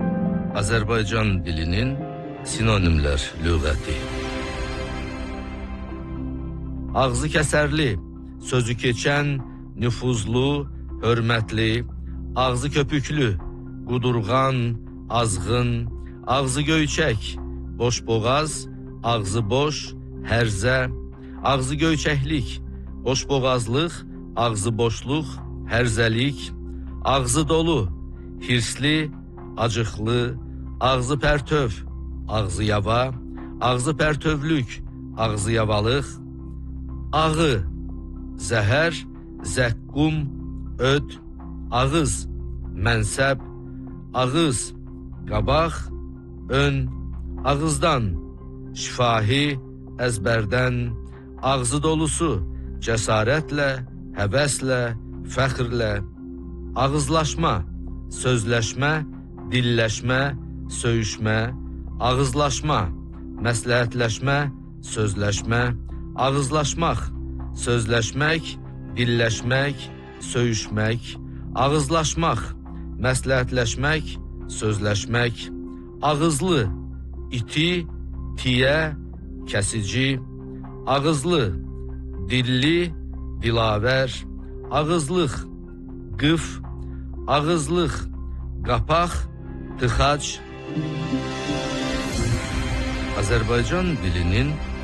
Azərbaycan dilinin sinonimlər lüğəti. Ağzı kəsərli, sözü keçən, nüfuzlu, hörmətli, ağzı köpüklü, qudurğan, azğın, ağzı göyçək, boşboğaz, ağzı boş, hərzə, ağzı göyçəklik, boşboğazlıq, ağzı boşluq, hərzəlik, ağzı dolu, hirsli, acıqlı, ağzı pərtöv, ağzı yava, ağzı pərtövlük, ağzı yavalıq, ağı, zəhər, zəqqum, öd, ağız, mənsəb, ağız, qabaq, ön, ağızdan, şifahi, əzbərdən, ağzı dolusu, cəsarətlə, həvəslə, fəxrlə, ağızlaşma, sözləşmə, dilləşmə, söyüşmə, ağızlaşma, məsləhətləşmə, sözləşmə, ağızlaşmaq, sözləşmək, dilləşmək, söyüşmək, ağızlaşmaq, məsləhətləşmək, sözləşmək, ağızlı, iti, tiyə, kəsici, ağızlı, dilli, dilavər, ağızlıq, qıf, ağızlıq, qapaq, tıxac. Azərbaycan dilinin